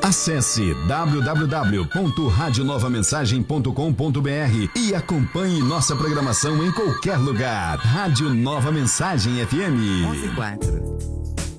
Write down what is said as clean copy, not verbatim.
Acesse www.radionovamensagem.com.br e acompanhe nossa programação em qualquer lugar. Rádio Nova Mensagem FM. 11:04.